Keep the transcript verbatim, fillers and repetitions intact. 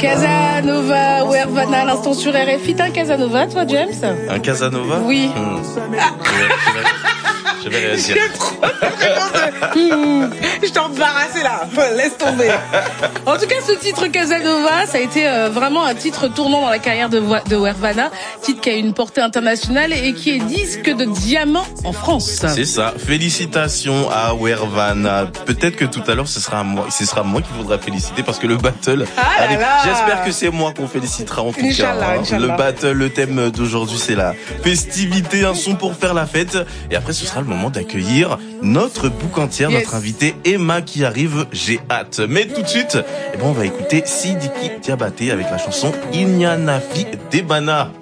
Casanova, Wervana, à l'instant sur R F I. T'as un Casanova, toi, James? Un Casanova? Oui. Mmh. Je vais rien dire. J'aime trop la fréquence de... Mmh, je t'ai embarrassé là, laisse tomber. En tout cas, ce titre Casanova, ça a été euh, vraiment un titre tournant dans la carrière de, de Wervana, titre qui a une portée internationale et qui est disque de diamant en France. C'est ça. Félicitations à Wervana. Peut-être que tout à l'heure, ce sera moi, ce sera moi qui voudra féliciter parce que le battle. Ah là avec, là. J'espère que c'est moi qu'on félicitera en tout Inch'Allah, cas. Hein. Inch'Allah. Le battle, le thème d'aujourd'hui, c'est la festivité, un son pour faire la fête. Et après, ce sera le moment d'accueillir notre boucantière, yes. notre invitée Emma qui arrive. J'ai hâte. Mais tout de suite, eh ben, on va écouter Sidiki Diabaté avec la chanson Il n'y a Nafi Debana.